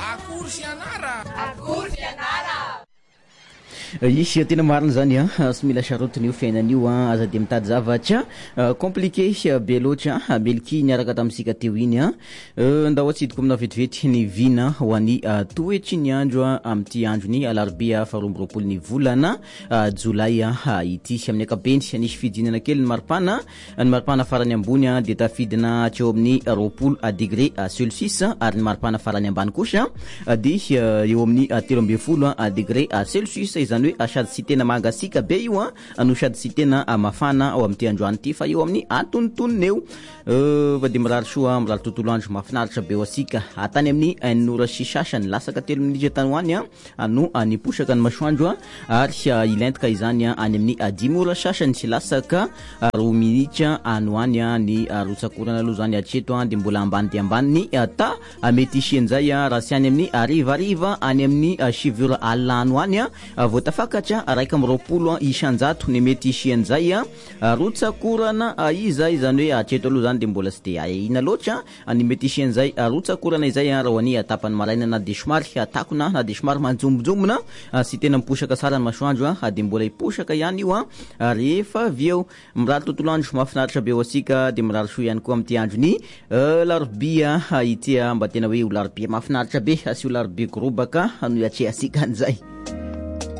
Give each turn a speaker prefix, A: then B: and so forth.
A: Akory Fianara.
B: Akory Fianara.
C: Izy tena marina zany sy mila sarotiny io fiainan'io aza de mitady zavatra compliqué be loatra meliky niaraka tamintsika teo iny ndao atsidiko amina vetivety ny vina ho an'ny toetry ny andro amin'ity androny alarobia faharoambiroapolo ny volana jolay ity amin'ny akabeny nisy fidinana kely ny maripana farany ambony de tafidina hatreo amin'ny roapolo degré celsius ary ny maripana farany ambany kosa de eo amin'ny 13 degré celsius izany hoe sady sy tena mangasika be io no sady sy tena mafana ao amin'ity androany ity fa eo amin'ny antonontonony eo fa de mirary soa mirary tontolo andro mafinaritra be asika atany amin'ny 1 sy sasany lasaka 3 minitra tany hoany no niposaka ny masoandro ary ilentaka izany any amin'ny 10 sasany sy lasaka 2 minitra anoany ny rotsakorana aloha zany atreto de mbola ambany de ambany ny ta mety isian'izay raha sy any amin'ny arivariva any amin'ny 7 alina anoany voatafakatra raika am'roapolo isanjato ny mety isian'izay rotsakorana iza izany hoe atreto aloha zany de mbola sy de ina loatra ny mety isian'izay rotsakorana izay raha hoany tapany maraina na de somary takona na de somary manjombonjombona sy tena miposaka sara ny masoandro de mbola iposaka ihany io rehefa vieo mirary tontolo andro mafinaritra be asika de mirary soa ihany koa amin'ity androny larobia ity mba tena hoe larobia mafinaritra be sy larobia gorobaka no atrea asika an'izay